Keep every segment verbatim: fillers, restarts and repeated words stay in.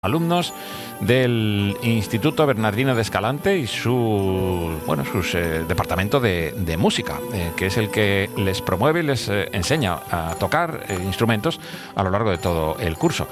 Alumnos del Instituto Bernardino de Escalante y su bueno sus eh, departamento de, de música, eh, que es el que les promueve y les eh, enseña a tocar eh, instrumentos a lo largo de todo el curso.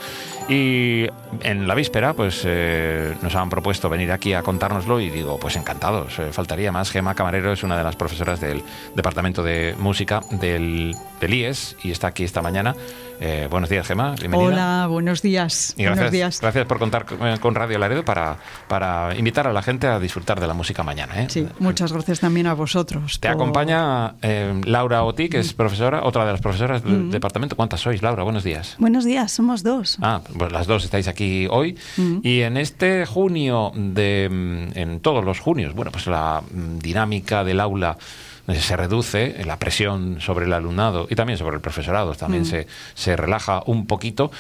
Y en la víspera pues eh, nos han propuesto venir aquí a contárnoslo y digo, pues encantados, eh, faltaría más. Gemma Camarero es una de las profesoras del departamento de música del, del I E S y está aquí esta mañana. Eh, buenos días, Gemma, bienvenida. Hola, buenos días. Y gracias, buenos días. Gracias por contar con Radio Laredo para, para invitar a la gente a disfrutar de la música mañana, ¿eh? Sí, muchas gracias también a vosotros. Te por... acompaña eh, Laura Oti, que es profesora, otra de las profesoras del mm. departamento. ¿Cuántas sois, Laura? Buenos días. Buenos días, somos dos. Ah, pues las dos estáis aquí hoy. Mm. Y en este junio, de, en todos los junios, bueno, pues la dinámica del aula se reduce, la presión sobre el alumnado y también sobre el profesorado también mm. se, se relaja un poquito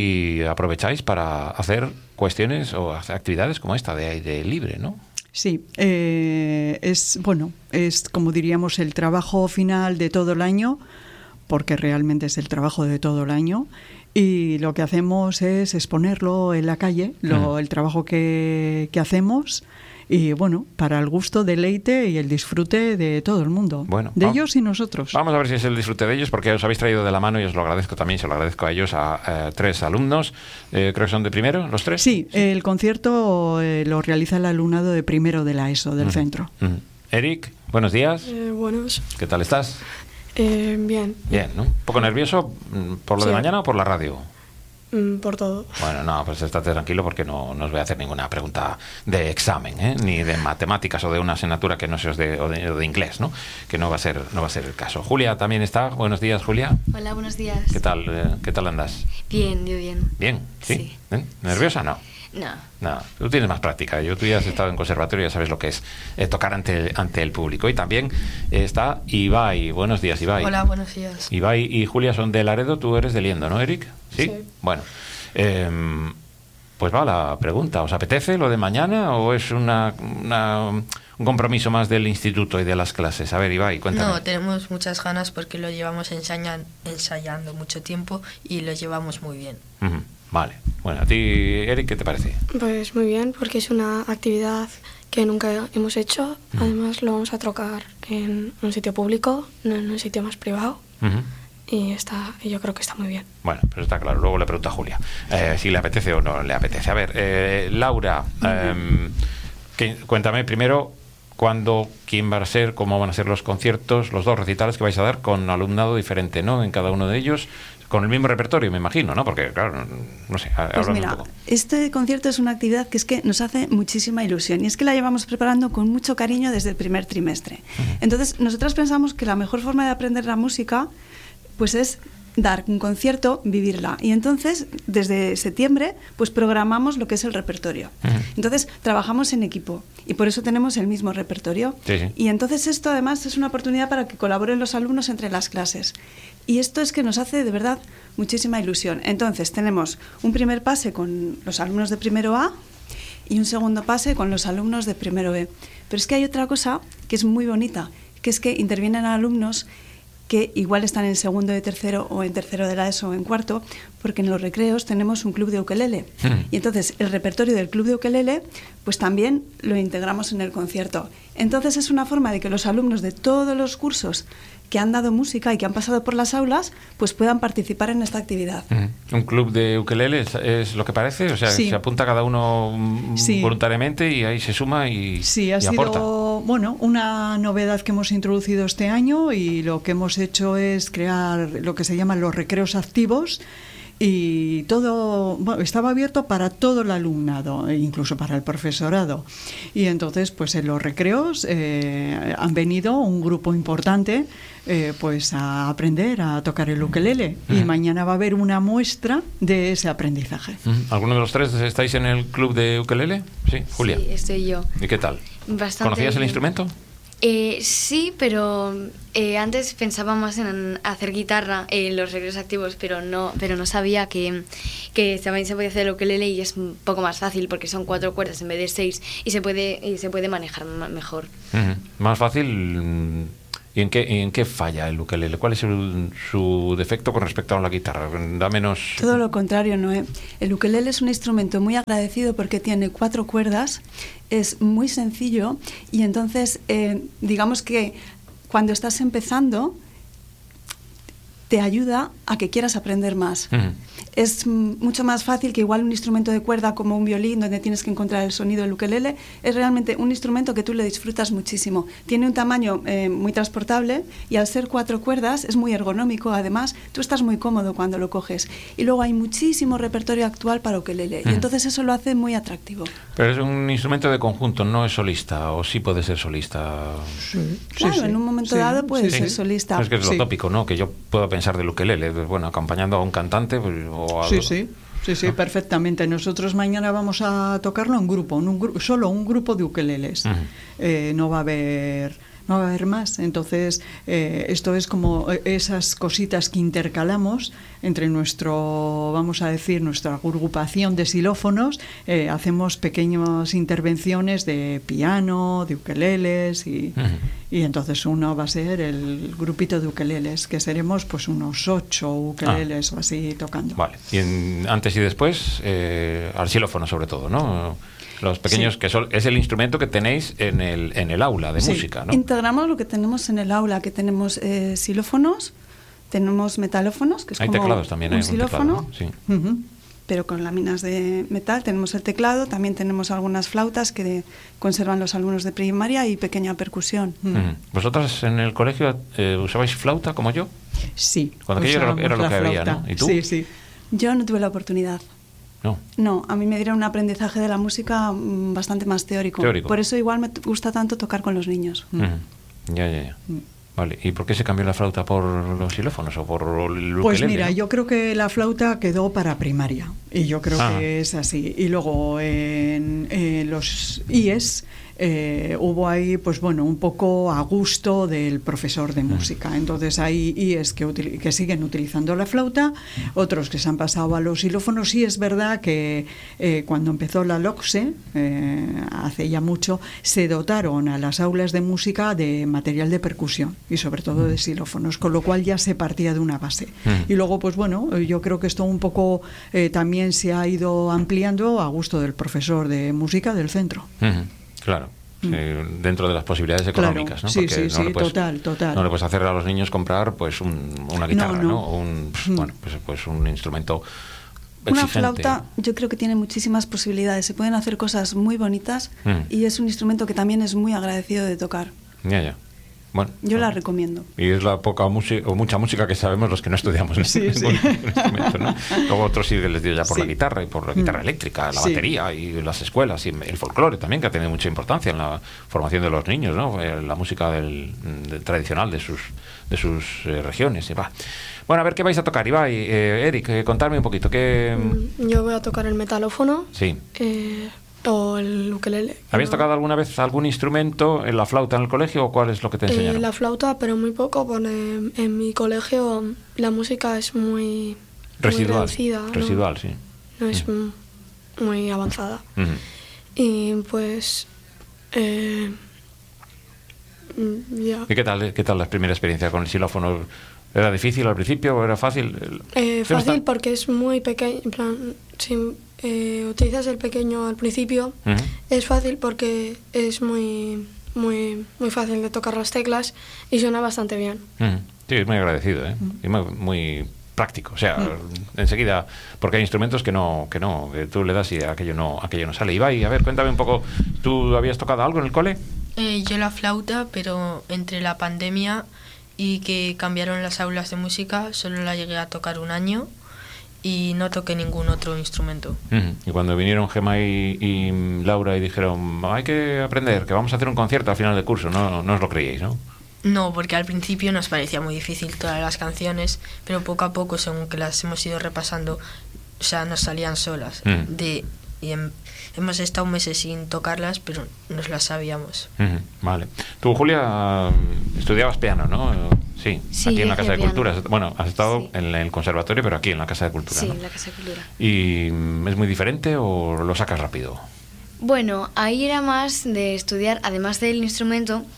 y aprovecháis para hacer cuestiones o hacer actividades como esta de aire libre, ¿no? Sí, eh, es bueno, es como diríamos el trabajo final de todo el año, porque realmente es el trabajo de todo el año. Y lo que hacemos es exponerlo en la calle, lo, mm. el trabajo que, que hacemos. Y bueno, para el gusto, deleite y el disfrute de todo el mundo, bueno, de vamos, ellos y nosotros. Vamos a ver si es el disfrute de ellos, porque os habéis traído de la mano y os lo agradezco también, se lo agradezco a ellos, a, a tres alumnos, eh, creo que son de primero, ¿los tres? Sí, sí. El concierto eh, lo realiza el alumnado de primero de la ESO, del uh-huh. centro. Uh-huh. Eric, buenos días. Eh, buenos. ¿Qué tal estás? Eh, bien. Bien, ¿no? ¿Un poco nervioso por lo sí. de mañana o por la radio? Por todo. Bueno, no, pues estate tranquilo porque no, no os voy a hacer ninguna pregunta de examen, ¿eh? Ni de matemáticas o de una asignatura que no se os dé, o de, o de inglés, ¿no? Que no va a ser, no va a ser el caso. Julia también está. Buenos días, Julia. Hola, buenos días. ¿Qué tal, eh, qué tal andas? Bien, yo bien. Bien, ¿sí? Sí. ¿Eh? ¿Nerviosa? No. No. No, tú tienes más práctica. Yo, tú ya has estado en conservatorio, ya sabes lo que es eh, tocar ante, ante el público. Y también está Ibai. Buenos días, Ibai. Hola, buenos días. Ibai y Julia son de Laredo, tú eres de Liendo, ¿no, Eric? Sí. Sí. Bueno, eh, pues va la pregunta. ¿Os apetece lo de mañana o es una, una, un compromiso más del instituto y de las clases? A ver, Ibai, cuéntame. No, tenemos muchas ganas porque lo llevamos ensayan, ensayando mucho tiempo y lo llevamos muy bien. Uh-huh. Vale. Bueno, a ti, Eric, ¿qué te parece? Pues muy bien, porque es una actividad que nunca hemos hecho. Uh-huh. Además, lo vamos a tocar en un sitio público, no en un sitio más privado. Uh-huh. Y está, yo creo que está muy bien. Bueno, pues está claro. Luego le pregunto a Julia eh, si le apetece o no le apetece. A ver, eh, Laura, eh, que, cuéntame primero cuándo, quién va a ser, cómo van a ser los conciertos, los dos recitales que vais a dar con alumnado diferente, ¿no? En cada uno de ellos. Con el mismo repertorio, me imagino, ¿no? Porque, claro, no sé, pues mira, un poco. Este concierto es una actividad que es que nos hace muchísima ilusión y es que la llevamos preparando con mucho cariño desde el primer trimestre. Uh-huh. Entonces, nosotras pensamos que la mejor forma de aprender la música pues es dar un concierto, vivirla. Y entonces, desde septiembre, pues programamos lo que es el repertorio. Uh-huh. Entonces, trabajamos en equipo y por eso tenemos el mismo repertorio. Sí, sí. Y entonces esto, además, es una oportunidad para que colaboren los alumnos entre las clases. Y esto es que nos hace, de verdad, muchísima ilusión. Entonces, tenemos un primer pase con los alumnos de primero A y un segundo pase con los alumnos de primero B. Pero es que hay otra cosa que es muy bonita, que es que intervienen alumnos que igual están en segundo de tercero o en tercero de la ESO o en cuarto, porque en los recreos tenemos un club de ukelele. Mm. Y entonces el repertorio del club de ukelele pues también lo integramos en el concierto. Entonces es una forma de que los alumnos de todos los cursos que han dado música y que han pasado por las aulas pues puedan participar en esta actividad. Mm. ¿Un club de ukelele es, es lo que parece? O sea, sí. Se apunta cada uno sí. voluntariamente y ahí se suma y, sí, ha y sido, aporta. Bueno, una novedad que hemos introducido este año y lo que hemos hecho es crear lo que se llaman los recreos activos. Y todo bueno, estaba abierto para todo el alumnado, incluso para el profesorado. Y entonces, pues en los recreos eh, han venido un grupo importante eh, pues a aprender a tocar el ukelele. Uh-huh. Y mañana va a haber una muestra de ese aprendizaje. Uh-huh. ¿Alguno de los tres estáis en el club de ukelele? Sí, Julia. Sí, estoy yo. ¿Y qué tal? Bastante ¿Conocías bien. el instrumento? Eh, sí, pero eh, antes pensaba más en hacer guitarra en los recreos activos, pero no, pero no sabía que, que también se podía hacer el ukelele y es un poco más fácil porque son cuatro cuerdas en vez de seis y se puede y se puede manejar mejor. Uh-huh. Más fácil ¿Y en qué, en qué falla el ukelele? ¿Cuál es el, su defecto con respecto a la guitarra? Da menos... Todo lo contrario, Noé. El ukelele es un instrumento muy agradecido porque tiene cuatro cuerdas, es muy sencillo y entonces, eh, digamos que cuando estás empezando, te ayuda a que quieras aprender más. Uh-huh. Es mm, mucho más fácil que igual un instrumento de cuerda como un violín, donde tienes que encontrar el sonido del ukelele. Es realmente un instrumento que tú le disfrutas muchísimo. Tiene un tamaño eh, muy transportable y al ser cuatro cuerdas es muy ergonómico. Además, tú estás muy cómodo cuando lo coges. Y luego hay muchísimo repertorio actual para ukelele. Uh-huh. Y entonces eso lo hace muy atractivo. Pero es un instrumento de conjunto, no es solista, o sí puede ser solista. Sí, claro, sí, sí. en un momento sí, dado puede sí, ser sí. solista. Es que es lo sí. tópico, ¿no? Que yo puedo pensar del ukelele, bueno, acompañando a un cantante pues, o a... Sí, sí. Sí, sí, perfectamente. Nosotros mañana vamos a tocarlo en grupo, en un gru- solo un grupo de ukeleles. Uh-huh. Eh, no va a haber... no va a haber más. Entonces, eh, esto es como esas cositas que intercalamos entre nuestro, vamos a decir, nuestra agrupación de xilófonos. Eh, hacemos pequeñas intervenciones de piano, de ukeleles y, uh-huh. y entonces uno va a ser el grupito de ukeleles, que seremos pues unos ocho ukeleles ah. o así tocando. Vale. Y en, antes y después, eh, al xilófono sobre todo, ¿no? Los pequeños, sí. que son, es el instrumento que tenéis en el, en el aula de sí. música, ¿no? Integramos lo que tenemos en el aula, que tenemos eh, xilófonos, tenemos metalófonos, que es hay como teclados también, un hay xilófono, un teclado, ¿no? Sí. Uh-huh. pero con láminas de metal. Tenemos el teclado, también tenemos algunas flautas que de, conservan los alumnos de primaria y pequeña percusión. Uh-huh. ¿Vosotras en el colegio eh, usabais flauta como yo? Sí. Cuando aquello era, era lo que había, ¿no? ¿Y tú? Sí, sí. Yo no tuve la oportunidad. No. No, a mí me dieron un aprendizaje de la música bastante más teórico. teórico. Por eso igual me gusta tanto tocar con los niños. Uh-huh. Ya, ya, ya. Uh-huh. Vale. ¿Y por qué se cambió la flauta por los xilófonos o por el ukelele? Pues mira, ¿no? yo creo que la flauta quedó para primaria y yo creo ah. que es así. Y luego en, en los I E S eh, hubo ahí, pues bueno, un poco a gusto del profesor de música. Entonces hay I E S que, util- que siguen utilizando la flauta, otros que se han pasado a los xilófonos. Sí es verdad que eh, cuando empezó la LOCSE, eh, hace ya mucho, se dotaron a las aulas de música de material de percusión y sobre todo de xilófonos, con lo cual ya se partía de una base. Mm. Y luego, pues bueno, yo creo que esto un poco eh, también se ha ido ampliando a gusto del profesor de música del centro. Mm-hmm. Claro. Mm. Eh, dentro de las posibilidades económicas, claro. ¿no? Sí, Porque sí, no sí, le puedes, total, total. No le puedes hacer a los niños comprar pues un, una guitarra, ¿no? no, no. O un, pues, mm. bueno, pues, pues un instrumento Una exigente. flauta yo creo que tiene muchísimas posibilidades, se pueden hacer cosas muy bonitas mm. y es un instrumento que también es muy agradecido de tocar. Ya, ya. Bueno, yo bueno. la recomiendo. Y es la poca música o mucha música que sabemos los que no estudiamos sí, ningún sí. instrumento, ¿no? Luego otros sí les dio ya por sí. la guitarra y por la guitarra mm. eléctrica, la sí. batería y las escuelas y el folclore también, que ha tenido mucha importancia en la formación de los niños, ¿no? La música del, del tradicional de sus de sus eh, regiones. Y va. Bueno, a ver qué vais a tocar, Ibai. Eh, Eric, eh, contadme un poquito. ¿qué... Yo voy a tocar el metalófono. Sí. Eh, o el ukelele. ¿Habías no. tocado alguna vez algún instrumento, en la flauta en el colegio o cuál es lo que te enseñaron? Eh, la flauta, pero muy poco, porque en, en mi colegio la música es muy, residual, muy reducida. Residual, ¿no? sí. No es uh-huh. muy avanzada. Uh-huh. Y pues... Eh, ya. ¿Y qué tal, qué tal la primera experiencia con el xilófono? ¿Era difícil al principio o era fácil? Eh, fácil porque es muy pequeño, en plan, si eh, utilizas el pequeño al principio, uh-huh. es fácil porque es muy, muy, muy fácil de tocar las teclas y suena bastante bien. Uh-huh. Sí, es muy agradecido, ¿eh? Uh-huh. Y muy, muy práctico, o sea, uh-huh. enseguida, porque hay instrumentos que no, que no, que tú le das y aquello no, aquello no sale. Ibai, a ver, cuéntame un poco, ¿tú habías tocado algo en el cole? Eh, yo la flauta, pero entre la pandemia y que cambiaron las aulas de música, solo la llegué a tocar un año y no toqué ningún otro instrumento. Uh-huh. Y cuando vinieron Gemma y, y Laura y dijeron, hay que aprender, que vamos a hacer un concierto al final del curso, no, no os lo creíais, ¿no? No, porque al principio nos parecía muy difícil todas las canciones, pero poco a poco, según que las hemos ido repasando, o sea, nos salían solas. Uh-huh. De, y en, hemos estado meses sin tocarlas, pero nos las sabíamos. Uh-huh. Vale. Tú, Julia, estudiabas piano, ¿no? Sí, sí, aquí en la Casa de piano. Cultura. Bueno, has estado sí. en el conservatorio, pero aquí en la Casa de Cultura, Sí, ¿no? en la Casa de Cultura. ¿Y es muy diferente o lo sacas rápido? Bueno, ahí era más de estudiar, además del instrumento, sí.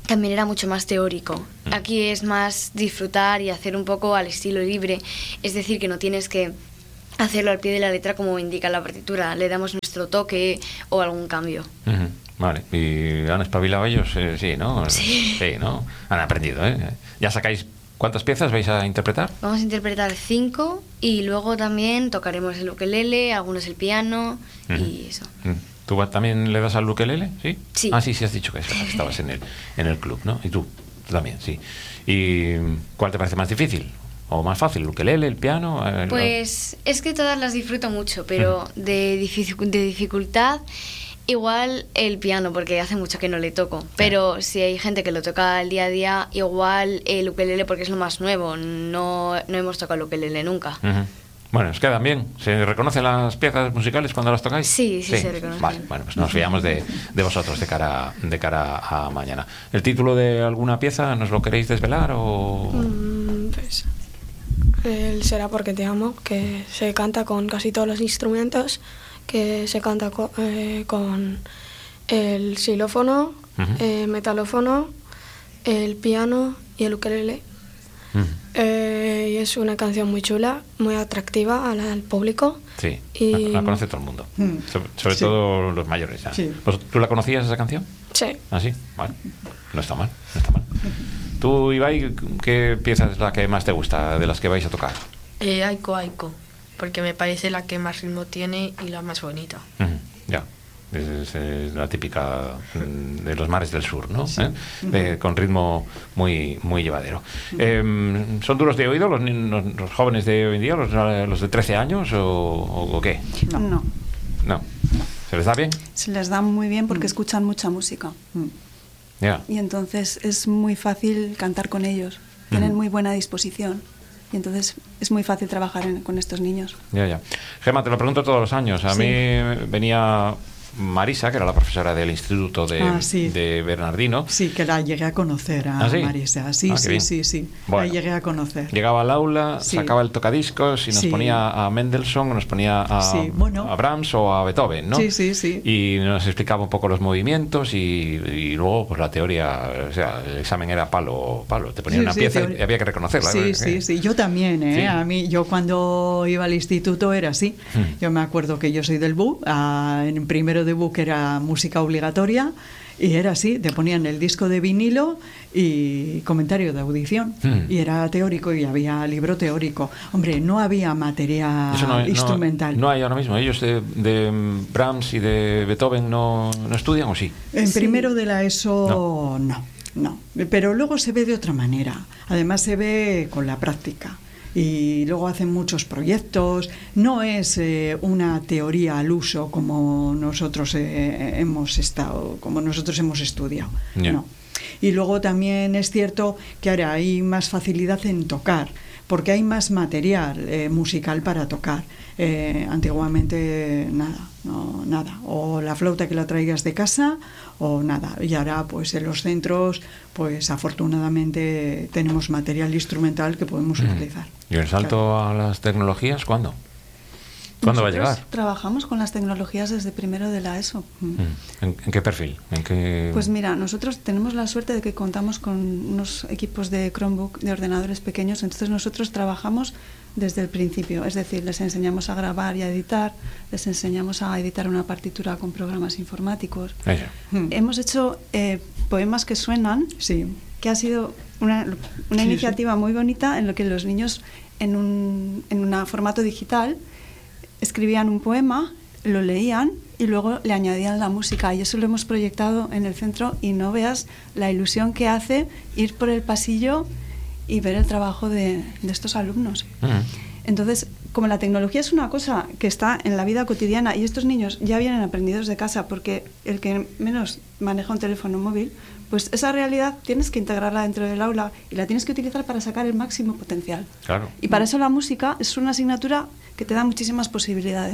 también era mucho más teórico. Aquí es más disfrutar y hacer un poco al estilo libre, es decir, que no tienes que hacerlo al pie de la letra como indica la partitura, le damos nuestro toque o algún cambio. Uh-huh. Vale, ¿y han espabilado ellos? Eh, sí, ¿no? Sí. Sí, ¿no? Han aprendido, ¿eh? ¿Ya sacáis cuántas piezas vais a interpretar? Vamos a interpretar cinco y luego también tocaremos el ukelele, algunos el piano uh-huh. y eso. Uh-huh. ¿Tú también le das al ukelele? ¿Sí? Sí. Ah, sí, sí, has dicho que estabas en el, en el club, ¿no? Y tú, tú también, sí. ¿Y cuál te parece más difícil? ¿O más fácil? ¿El ukelele, el piano? El... Pues es que todas las disfruto mucho, pero uh-huh. de, dific- de dificultad igual el piano, porque hace mucho que no le toco. Pero si hay gente que lo toca el día a día, igual el ukelele porque es lo más nuevo. No, no hemos tocado el ukelele nunca. Uh-huh. Bueno, ¿os quedan bien? ¿Se reconocen las piezas musicales cuando las tocáis? Sí, sí, sí. Se reconocen. Vale, bueno, pues nos fiamos de, de vosotros de cara, de cara a mañana. ¿El título de alguna pieza nos lo queréis desvelar o...? Mm, pues el Será porque te amo, que se canta con casi todos los instrumentos, que se canta co- eh, con el xilófono, uh-huh. el metalófono, el piano y el ukelele. Uh-huh. Eh, y es una canción muy chula, muy atractiva al, al público. Sí, y... la, la conoce todo el mundo, mm. sobre, sobre sí. todo los mayores. ¿Ya? Sí. ¿Pues, ¿Tú la conocías esa canción? Sí. ¿Ah, sí? Vale. No está mal, no está mal. Tú, Ibai, ¿qué pieza es la que más te gusta de las que vais a tocar? Eh, Aiko Aiko, porque me parece la que más ritmo tiene y la más bonita. Uh-huh. Ya. Es, es la típica de los mares del sur, ¿no? Sí. ¿Eh? De, con ritmo muy muy llevadero. Eh, ¿Son duros de oído los, los, los jóvenes de hoy en día, los, los de trece años o, o, o qué? No. no. No. ¿Se les da bien? Se les da muy bien porque mm. escuchan mucha música. Mm. Yeah. Y entonces es muy fácil cantar con ellos. Tienen mm. muy buena disposición. Y entonces es muy fácil trabajar en, con estos niños. Ya, ya. Gemma, te lo pregunto todos los años. A sí. mí venía Marisa, que era la profesora del Instituto de, ah, sí. de Bernardino. Sí, que la llegué a conocer a ¿Ah, sí? Marisa. Sí, ah, sí, sí, sí. Bueno, la llegué a conocer. Llegaba al aula, sí. sacaba el tocadiscos y nos sí. ponía a Mendelssohn, nos ponía a, sí, bueno. a Brahms o a Beethoven, ¿no? Sí, sí, sí. Y nos explicaba un poco los movimientos y, y luego pues la teoría, o sea, el examen era palo, palo. Te ponían sí, una sí, pieza teoría. y había que reconocerla. Sí, ¿no? sí, sí. Yo también, ¿eh? Sí. A mí, yo cuando iba al instituto era así. Hmm. Yo me acuerdo que yo soy del B U, a, en primero de B U que era música obligatoria y era así, te ponían el disco de vinilo y comentario de audición mm. y era teórico y había libro teórico. Hombre, no había material no, instrumental. No, no hay ahora mismo. ¿Ellos de, de Brahms y de Beethoven no, no estudian o sí? En sí. primero de la ESO no. no, no. Pero luego se ve de otra manera. Además se ve con la práctica. Y luego hacen muchos proyectos. No es eh, una teoría al uso como nosotros eh, hemos estado, como nosotros hemos estudiado. Yeah. No. Y luego también es cierto que ahora hay más facilidad en tocar, porque hay más material eh, musical para tocar. Eh, antiguamente nada, no, nada. O la flauta que la traigas de casa o nada. Y ahora pues en los centros pues afortunadamente tenemos material instrumental que podemos mm. utilizar. ¿Y el salto claro. a las tecnologías cuándo? ¿Cuándo Nosotros va a llegar? Trabajamos con las tecnologías desde primero de la ESO. Mm. ¿En, ¿En qué perfil? ¿En qué... Pues mira, nosotros tenemos la suerte de que contamos con unos equipos de Chromebook, de ordenadores pequeños, entonces nosotros trabajamos desde el principio, es decir, les enseñamos a grabar y a editar, les enseñamos a editar una partitura con programas informáticos. Mm. Hemos hecho eh, poemas que suenan, sí. que ha sido una, una sí, iniciativa sí. muy bonita en lo que los niños en un en un formato digital escribían un poema, lo leían y luego le añadían la música. Y eso lo hemos proyectado en el centro y no veas la ilusión que hace ir por el pasillo y ver el trabajo de, de estos alumnos. Uh-huh. Entonces, como la tecnología es una cosa que está en la vida cotidiana y estos niños ya vienen aprendidos de casa porque el que menos maneja un teléfono móvil, pues esa realidad tienes que integrarla dentro del aula y la tienes que utilizar para sacar el máximo potencial. Claro. Y para eso la música es una asignatura que te da muchísimas posibilidades.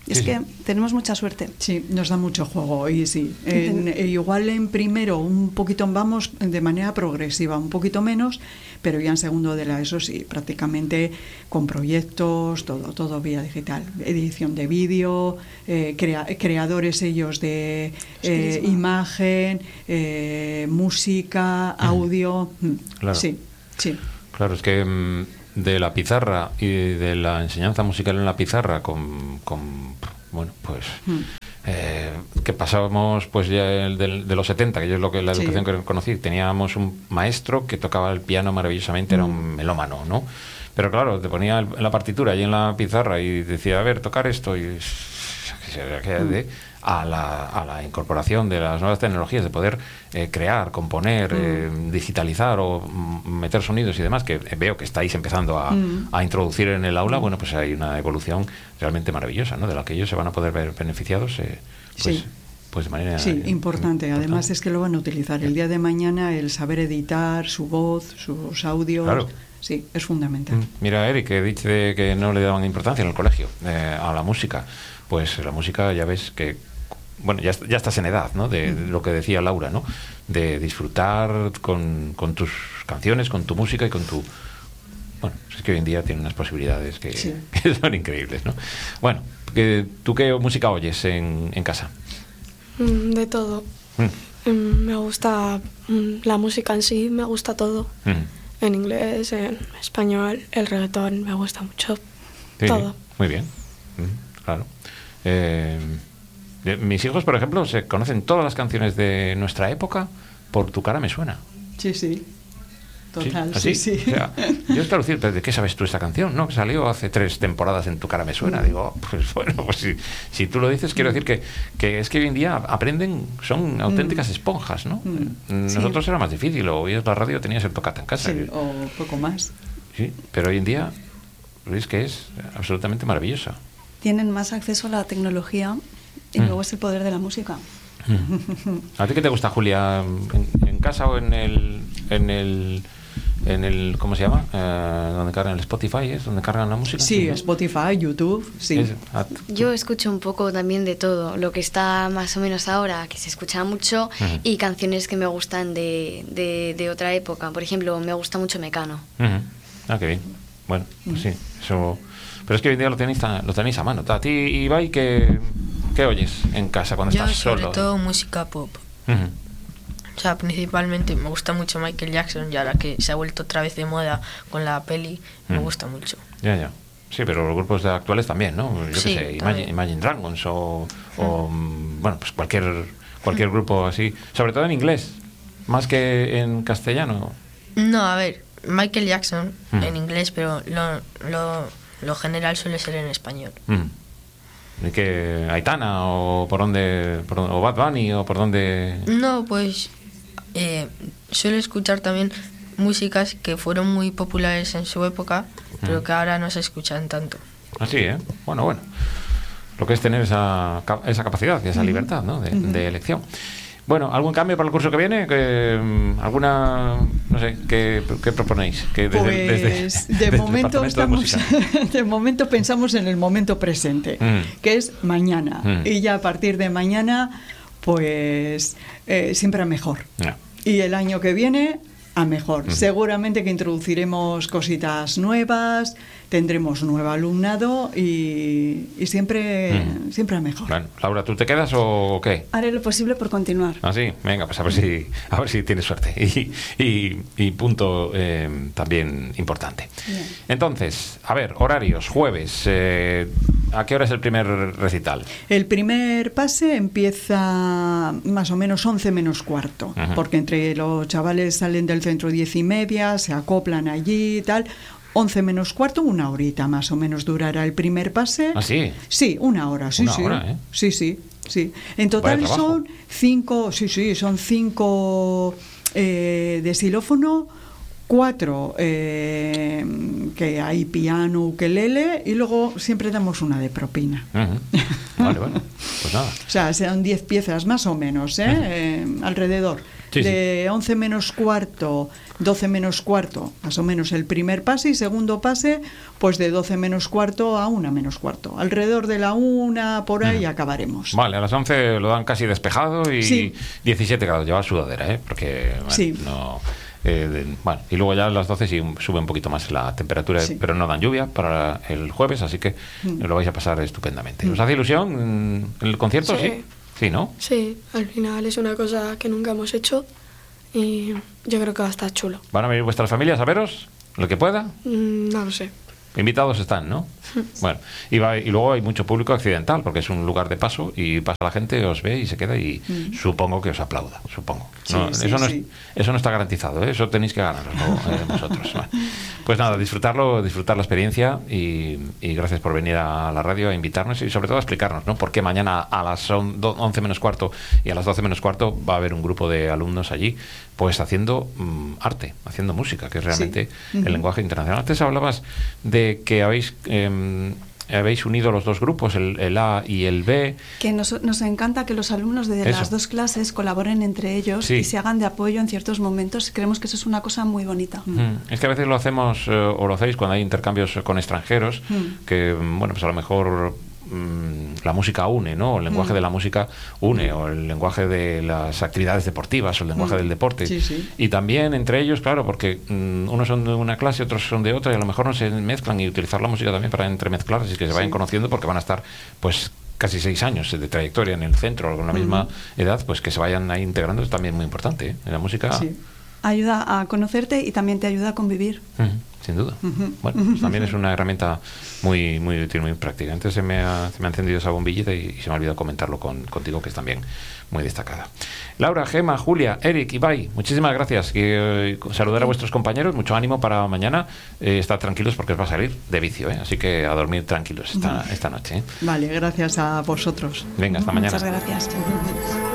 Es sí, que sí. tenemos mucha suerte. Sí, nos da mucho juego y sí. En, eh, igual en primero un poquito vamos de manera progresiva, un poquito menos, pero ya en segundo de la ESO sí, prácticamente con proyectos, todo, todo vía digital, edición de vídeo, eh, crea, creadores ellos de eh, imagen, eh, música, audio, claro. sí, sí. Claro, es que mmm, de la pizarra y de la enseñanza musical en la pizarra con, con bueno, pues mm. eh, que pasábamos pues ya el de, de los setenta, que yo es lo que la educación sí. que conocí, teníamos un maestro que tocaba el piano maravillosamente, mm. era un melómano, ¿no? Pero claro, te ponía el, la partitura ahí en la pizarra y decía, a ver, tocar esto, y mm. de, a, la, a la incorporación de las nuevas tecnologías, de poder eh, crear, componer, mm. eh, digitalizar o meter sonidos y demás, que veo que estáis empezando a, mm. a introducir en el aula, bueno, pues hay una evolución realmente maravillosa, ¿no? De la que ellos se van a poder ver beneficiados, eh, pues, sí. pues de manera sí, importante. importante. Además es que lo van a utilizar el día de mañana, el saber editar su voz, sus audios. Claro. Sí, es fundamental. Mira, Eric, que dice que no le daban importancia en el colegio eh, a la música. Pues la música, ya ves que, bueno, ya, ya estás en edad, ¿no? De, de lo que decía Laura, ¿no? De disfrutar con, con tus canciones, con tu música y con tu... Bueno, es que hoy en día tiene unas posibilidades que, sí. que son increíbles, ¿no? Bueno, que, ¿tú qué música oyes en, en casa? De todo. Mm. Me gusta la música en sí, me gusta todo. Mm. En inglés, en español, el reggaetón, me gusta mucho. Sí, todo. Muy bien, mm, claro. Eh, mis hijos, por ejemplo, se conocen todas las canciones de nuestra época por Tu cara me suena. Sí, sí. Total, sí, sí, sí. O sea, yo es claro decir, ¿de qué sabes tú esta canción? No, que salió hace tres temporadas en Tu cara me suena. Mm. Digo, pues bueno, pues si, si tú lo dices, quiero decir que, que es que hoy en día aprenden, son auténticas mm. esponjas, ¿no? Mm. Nosotros sí. era más difícil, o oías la radio, tenías el tocata en casa. Sí, que, o poco más. Sí, pero hoy en día, es que es absolutamente maravillosa. Tienen más acceso a la tecnología y mm. luego es el poder de la música. Mm. ¿A ti qué te gusta, Julia? ¿En, en casa o en el... En el en el, ¿cómo se llama? Eh, donde cargan el Spotify, ¿es? Donde cargan la música. Sí, ¿no? Spotify, YouTube, sí. Es, ah, yo escucho un poco también de todo, lo que está más o menos ahora, que se escucha mucho, uh-huh. y canciones que me gustan de, de, de otra época. Por ejemplo, me gusta mucho Mecano. Uh-huh. Ah, qué bien. Bueno, pues sí, eso. Pero es que hoy en día lo tenéis, lo tenéis a mano. A ti, Ibai, ¿qué, qué oyes en casa cuando yo estás solo? Yo sobre todo música pop. Uh-huh. O sea, principalmente me gusta mucho Michael Jackson, y ahora que se ha vuelto otra vez de moda con la peli, mm. me gusta mucho. Ya, ya. Sí, pero los grupos actuales también, ¿no? Yo sí, qué sé, Imagine, Imagine Dragons o, mm. o, bueno, pues cualquier cualquier mm. grupo así. Sobre todo en inglés, más que en castellano. No, a ver, Michael Jackson mm. en inglés, pero lo, lo, lo general suele ser en español. Mm. ¿Y qué? ¿Aitana o por dónde, por dónde? ¿O Bad Bunny o por dónde? No, pues... Eh, suelo escuchar también músicas que fueron muy populares en su época, mm. pero que ahora no se escuchan tanto. Así, ¿eh? Bueno, bueno. Lo que es tener esa, esa capacidad y esa mm. libertad, ¿no? de, mm. de elección. Bueno, ¿algún cambio para el curso que viene? ¿Que, ¿Alguna, no sé, qué, qué proponéis? ¿Que desde, pues desde, de desde momento estamos, de, de momento pensamos en el momento presente, mm. que es mañana. Mm. Y ya a partir de mañana, pues eh, siempre a mejor. Yeah. Y el año que viene a mejor. Mm. Seguramente que introduciremos cositas nuevas, tendremos nuevo alumnado y, y siempre, mm. siempre a mejor. Bueno, Laura, ¿tú te quedas o qué? Haré lo posible por continuar. Ah, sí, venga, pues a ver si, a ver si tienes suerte. Y, y, y punto eh, también importante. Bien. Entonces, a ver, horarios, jueves, eh, ¿a qué hora es el primer recital? El primer pase empieza más o menos once menos cuarto, uh-huh. porque entre los chavales salen del centro diez y media, se acoplan allí y tal. once menos cuarto, una horita más o menos durará el primer pase. ¿Ah, sí? Sí, una hora, sí, una sí. Hora, ¿eh? Sí, sí, sí. En total son cinco, sí, sí, son cinco eh, de xilófono, cuatro eh, que hay piano, ukelele, y luego siempre damos una de propina. Uh-huh. Vale, bueno, pues nada. O sea, serán diez piezas más o menos, ¿eh? Uh-huh. eh alrededor. Sí, de once menos cuarto, doce menos cuarto, más o menos el primer pase, y segundo pase, pues de doce menos cuarto a una menos cuarto. Alrededor de la una, por ahí, mm. acabaremos. Vale, a las once lo dan casi despejado y sí. diecisiete grados, lleva sudadera, ¿eh? Porque, bueno, sí. no... Eh, de, bueno, y luego ya a las doce sí sube un poquito más la temperatura, sí. pero no dan lluvia para el jueves, así que mm. lo vais a pasar estupendamente. ¿Os hace ilusión el concierto? Sí. Sí, sí, ¿no? Sí, al final es una cosa que nunca hemos hecho y yo creo que va a estar chulo. ¿Van a venir vuestras familias a veros? ¿Lo que pueda? Mm, no lo sé. Invitados están, ¿no? Bueno, y, va, y luego hay mucho público accidental, porque es un lugar de paso y pasa la gente, os ve y se queda y mm. supongo que os aplauda, supongo. Sí, no, sí, eso, no sí. es, eso no está garantizado, ¿eh? Eso tenéis que ganaroslo eh, vosotros. Bueno, pues nada, disfrutarlo, disfrutar la experiencia y, y gracias por venir a la radio a invitarnos y sobre todo a explicarnos, ¿no? Por qué mañana a las once menos cuarto y a las doce menos cuarto va a haber un grupo de alumnos allí, pues haciendo um, arte, haciendo música, que es realmente sí. uh-huh. el lenguaje internacional. Antes hablabas de que habéis eh, habéis unido los dos grupos, el, el A y el B. Que nos, nos encanta que los alumnos de eso. Las dos clases colaboren entre ellos sí. y se hagan de apoyo en ciertos momentos. Creemos que eso es una cosa muy bonita. Mm. Es que a veces lo hacemos, eh, o lo hacéis cuando hay intercambios con extranjeros, mm. que, bueno, pues a lo mejor la música une, ¿no? El lenguaje mm. de la música une, o el lenguaje de las actividades deportivas, o el lenguaje mm. del deporte. Sí, sí. Y también entre ellos, claro, porque um, unos son de una clase, otros son de otra, y a lo mejor no se mezclan, y utilizar la música también para entremezclar, así que se vayan sí. conociendo, porque van a estar, pues, casi seis años de trayectoria en el centro, con la misma mm. edad, pues que se vayan ahí integrando es también muy importante, ¿eh? En la música... Sí. Ayuda a conocerte y también te ayuda a convivir. Uh-huh. Sin duda. Uh-huh. Bueno, pues también es una herramienta muy muy útil, muy práctica. Antes se me ha, se me ha encendido esa bombillita y, y se me ha olvidado comentarlo con, contigo, que es también muy destacada. Laura, Gema, Julia, Eric, Ibai, muchísimas gracias. Y, eh, saludar a vuestros compañeros, mucho ánimo para mañana. Eh, estad tranquilos porque os va a salir de vicio, ¿eh? Así que a dormir tranquilos esta, esta noche, ¿eh? Vale, gracias a vosotros. Venga, hasta mañana. Muchas gracias.